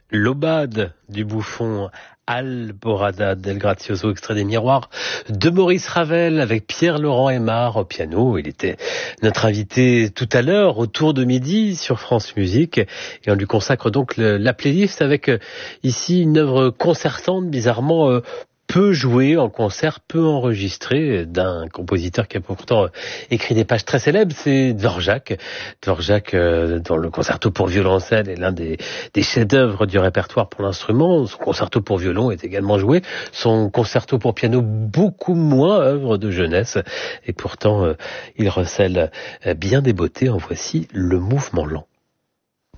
L'aubade du bouffon Alborada del Grazioso, extrait des Miroirs de Maurice Ravel avec Pierre-Laurent Aimard au piano. Il était notre invité tout à l'heure autour de midi sur France Musique et on lui consacre donc la playlist avec ici une œuvre concertante bizarrement peu joué en concert, peu enregistré, d'un compositeur qui a pourtant écrit des pages très célèbres, c'est Dvorak. Dvorak, dont le concerto pour violoncelle est l'un des chefs-d'œuvre du répertoire pour l'instrument. Son concerto pour violon est également joué. Son concerto pour piano, beaucoup moins œuvre de jeunesse. Et pourtant, il recèle bien des beautés. En voici le mouvement lent.